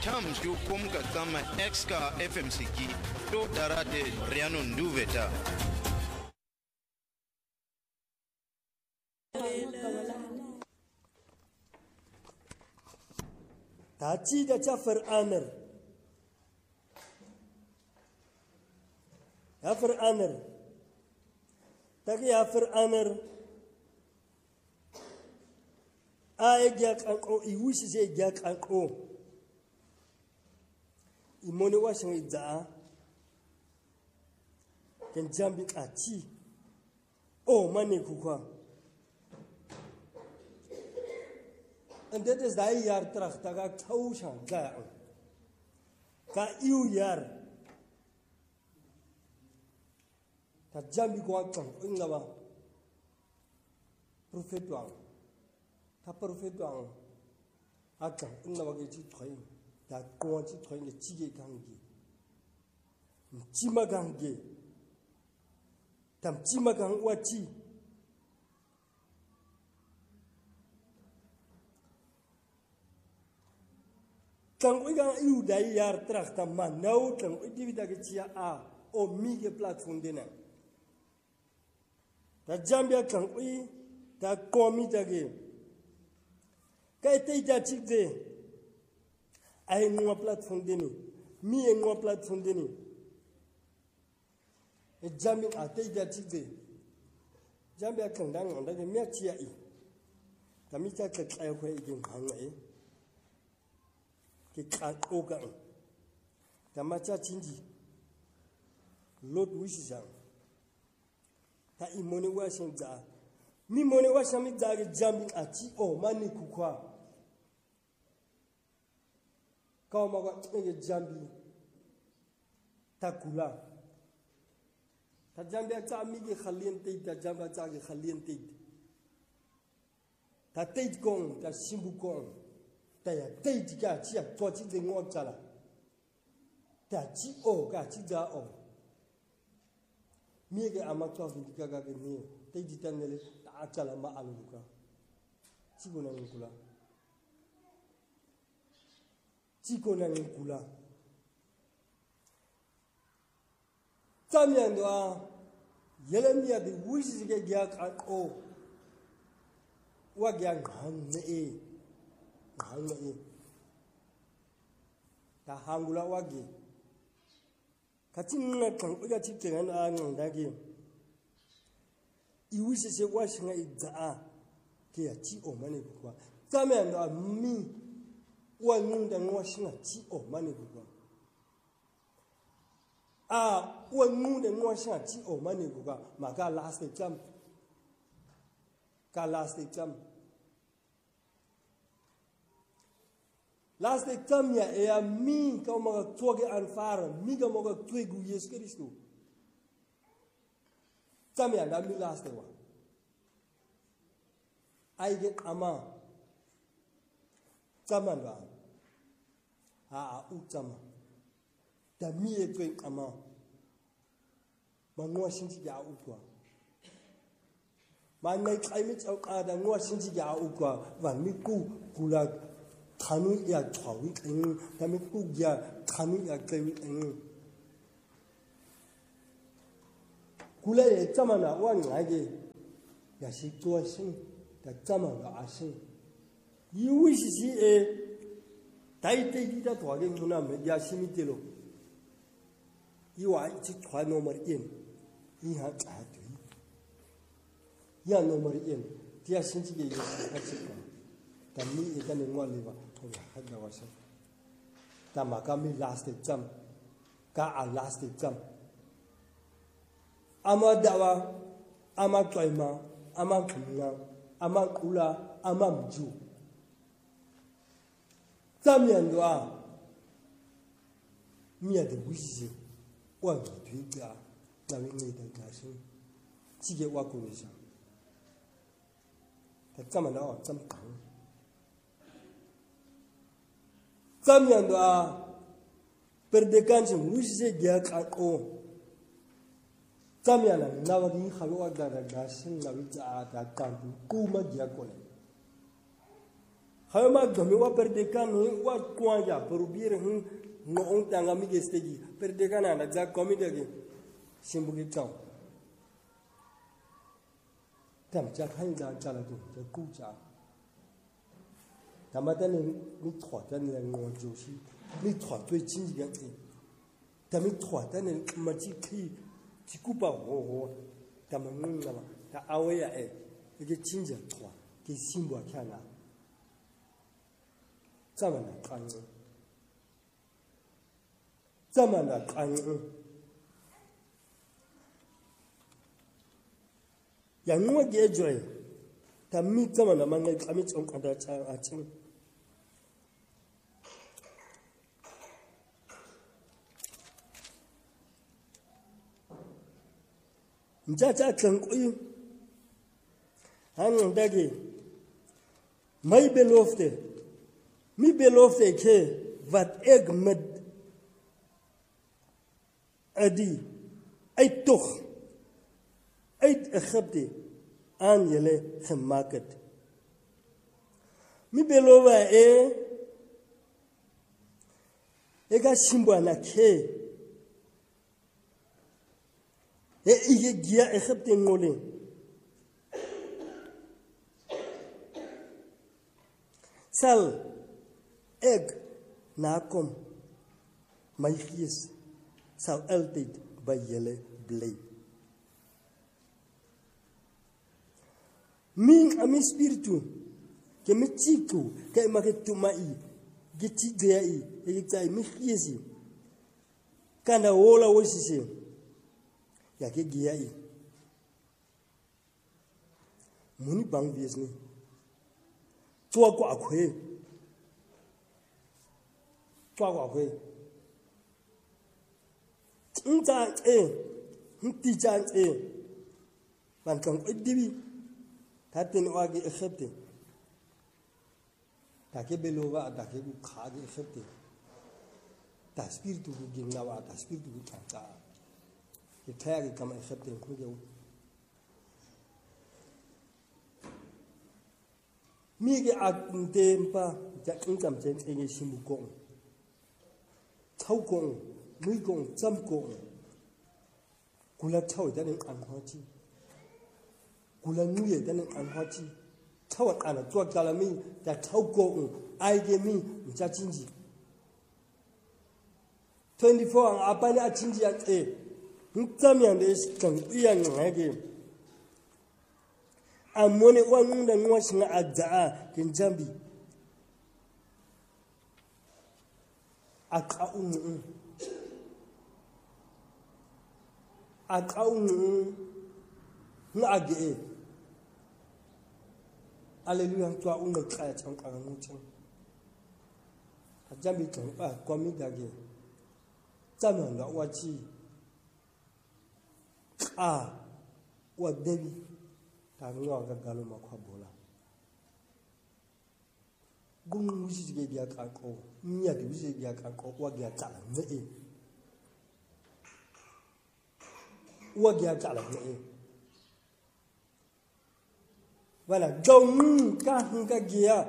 shams yu kum ka kama exka FMC ki to darate riano nduveta. Tachi da cha verander. Ja verander. Tak ja verander. Ai jak anko I wish je jak anko. I moni washin idza. Ken jambi achi. Oh mani kukwa. En dit is dat jaar terug dat ik touwshan ga. Ka iu jaar. Dat jambi kwa kan ingaba. Prophet wang. Ta prophet wang. Akan ingaba ke chi thoi. Da kwa chi thoi ne chi ge gangi. Chi ma gangi. Tam chi ma gang wa chi. Kan we gaan uw dat jaar terug dan man nou kan we die dat je a o mige platform dena. Dat Zambia kan we dat komi dat ge. Kijk te dat ik de. Ai no platform deni. Mi no platform deni. Het Zambia a te dat ik de. Zambia kan dan dat je meer tia I. Dat mi dat ik ai hoe ik hang Kat ogang. Tamacha chinji. Lord wishisang. Ta imone washin za. Mi mone washami za jambi achi o mani kukwa. Kau maga jambi. Takula. Ta jambi acha migi khalien teid ta jambi acha khalien teid. Ta teid kong ta simbu kong. Taya teid ka chia to chi de ngo chala. Ta chi o ka chi da o. Mi ge ama to fi ka ga ni teid tan ne ta chala ma alu ka. Chi ko na ngula. Chi ko na ngula. Tamyan do Yeremia de wish ge ga ka o. Wa ga ngam ne Hangul ta hangula wagi katin na kan uga cikin an dage I wish se washin idza ke ya ci o mane kuwa kamen da mi wannan da washin ci o mane kuwa a wannan da washin ci o mane kuwa maka last exam Last time ya mi ka mga tuwag anfaren, mi ka mga tuwag Yesus Kristo. Tamya na mi last one. I get ama. Taman ba. Utama. Da mi e tuwag ama. Manwa shinti ya ukwa. Manay kaimit au kada ngwa shinti ya ukwa. Van mi kula Kanu ya chawi eng, kami kugia kanu ya kewi eng. Kula ye zamana wani age ya si tua sing, da zamana asing. Iwi si dai te kita tua ge muna me ya simitelo. Iwa ichi tua nomor 1, iha cahatu. Ya nomor 1, dia sinci ge ya kasika. Kami ikan yang waliwa. Hada wasa. Tama kami last exam. Ka last exam. Ama dawa, ama twaima, ama kumna, ama kula, ama mju. Tamian doa. Mia de wizi. Wangi tuiga. Na wingi da gasin. Tige wakunisha. Tama na o tsam tang. Tamyan doa perdekansin wisi gyak ako. Tamyan na wagi khalwa da gasin na wita da kantu kuma gyakole. Hama gami wa perdekan wa kwanja perubir no on tanga mi gestegi perdekan ana za komidagi simbugi chao tam cha khan da cha la tu cha ku cha tamatan ni thwa tan ni ngo ju shi ni thwa tui chin ji gan tam ni thwa tan ni ma chi khi chi ku ba ho tam ngun na ba ta awe ya ge chin ji thwa ge simbu kha na zamana kanyi zamana kanyi yang nuwa ge joy ta mi zamana mangai kami chong kada cha achin nja kan kuyi hanin dage mai belofte mi belofte ke wat ek met adi uit toch uit Egypte aan jullie gemaakt. Mi belova ega simba na ke ige gia Egypte ngole sal ek nakom my gees sal altyd by julle bly. Min ami spiritu ke metiku ke maketumai gitidei ekitai mi geesi kana wola wosise ya ke giai muni bang viesni tua kwa kwe nta nti jan ban kan dibi tatin wagi Egypte ta ke belova ta ke khagi Egypte ta spiritu ginawa ta spiritu tanta ke tayari kama Egypte ko yo mi ge atempa ja ingam chen enge simu ko chau ko mui ko cham ko kula chau da ning an hochi kula nuye da ning an hochi chau ana tuwa kala mi da chau ko ai ge mi ja jinji 24 ang apani a jinji ya ntsamian de kan iya ngage amone wanunda nwashinga adza kinjambi akaunu ngage hallelujah twa unga kaya chan karanguchin ajambi kan ba komi dage tsaman da wachi wa debi ta nwa ga galo makwa bola gun wuji ge biya kanko nya de wuji biya kanko wa ga tsala ne wa ga tsala ne wala gong ka hunga gia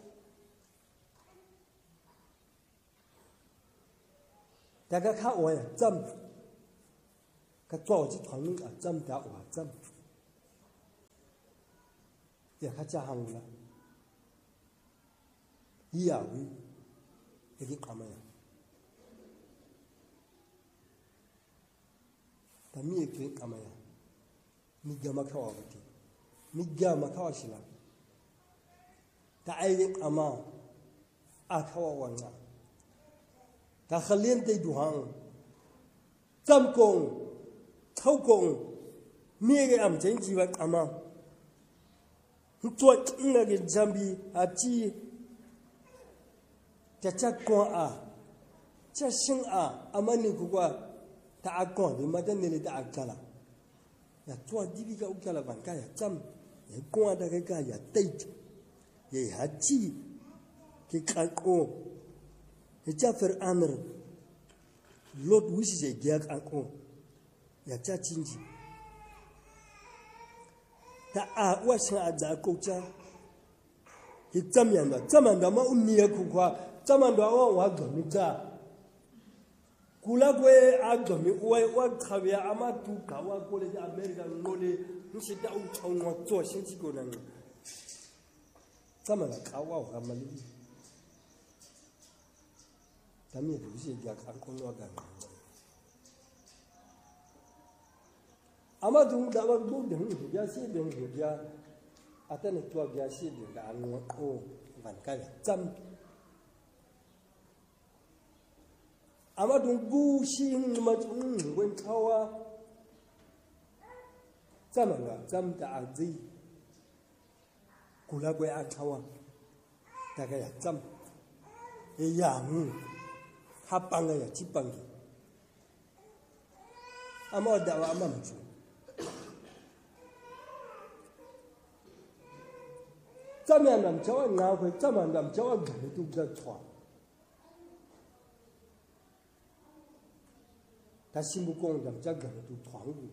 daga ka oya zam ka zuwa ji tawnin a zam da wa zam ya ka ja hangula yawi yake kamaya ta mi yake kamaya mi ga makawa wati mi ga makawa shila ta ayi kama akawa wanga ta khalien dai duhang zamkong thawkong mi ga am chen jiwa kama tuwa kinga ge jambi ati cha kwa cha shin amani kuwa ta akon ni madan ne ta akala ya tuwa dibi ga ukala banka ya tsam ya kwa da ga ya tait ya haji ke kako ya jafar amr lot wisi je ga kako ya cha cinji ta washin adza ko cha Zamanda ma unia kukwa zamanda wa gomita kula kwe adomi wa khabya amatuka wa college America ngole nshita uthonwa tso shinchiko nang zamanda kawa ga mali tamye busi ya kankono ga amadu dawa bude hu ya si den hu ya atane tua ya si den da anwa o van ka zam amadu bu shi ma wen tawa zamanga zam da azi kula gwe a tawa daga ya zam e ya mu hapanga ya chipangi amada wa amamchu zamandam chawa ngakwe zamandam chawa gdu da chwa 다시무 공담 자가도 twanggu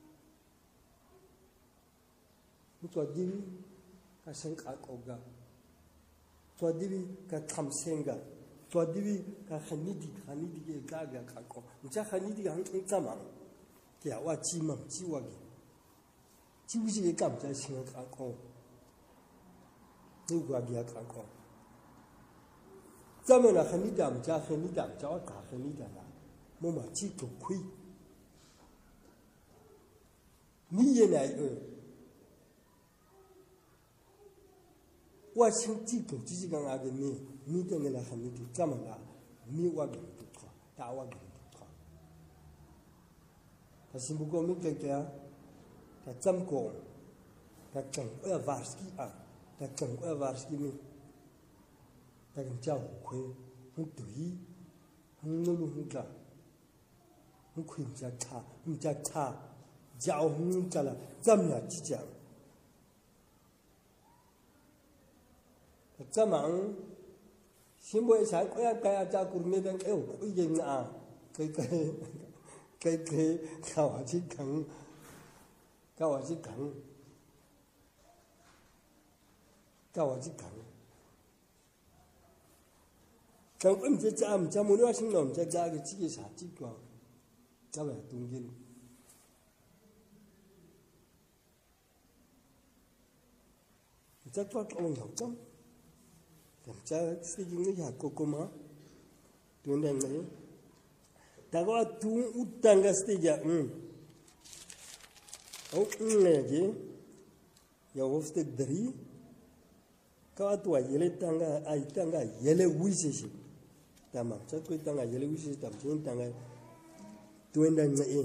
mutwadibi ka senka koga twadibi ka thamsenga twadibi ka khanidi ke gaga ka ko mcha khanidi han tsama ke awa chimam chiwagi chiwiji ke kamja singa ka ko nuwagi ka ko zamana khanidam cha wa ka khanidam mama chito kui ni yana wa shin chito ji ga ga ni de la khanidi zamana ni wa ga to ta wa ga to ta simbugo mi ke ta zamko ta chang varski a ta chang varski mi ta ga chao kui hu tui hu lu hu ga mcha jao chala zamya chicha zamang simbo sa koya kaya cha kurme dang uje na kai kawaji kang kang umje jam jamunu wa singnom ja ja ge chigi sa chigwa 자외 동길 자투아 똥 적점 자 스티징이 약고고마 돈댕이 다가 두 우땅가 스티자 내지 여호스테 드리 가와투아 예레 땅가 아이 땅가 예레 위시시 담아 자꾸 땅가 예레 위시시 담 돈 땅가 tuendang ngai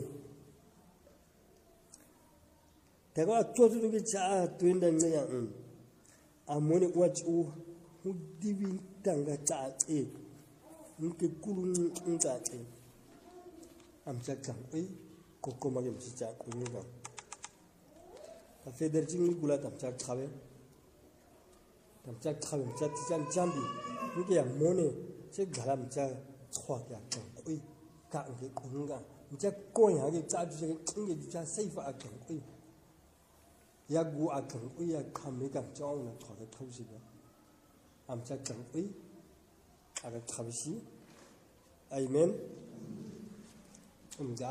taga totu ke cha tuendang ngai amone wachu hudibi tanga cha e nke kulun nta e am cha chang e kokoma ke msi cha ku ni ga ta federjing ni gula tam cha khawe cha chan jambi nke amone che garam cha chwa ya chang e ka nke kunga mcha koya ge cha ju ge chinge ju cha safe a kan ku ya gu a kan ku ya khame kam chong na tho de thau si ga am cha kan ku a ga thau si amen umga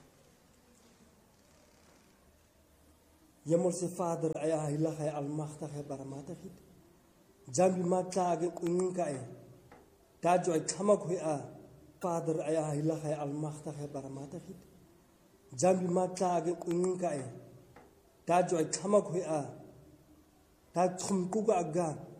yamul se father aya ilaha al makhta ha baramata hit jambi mata ge kunga e ta jo khama khu a Father ayah ilaha al-makhta hai baramata hit jambi mata ge kunga e ta jo khamak hui a ta thum ku ga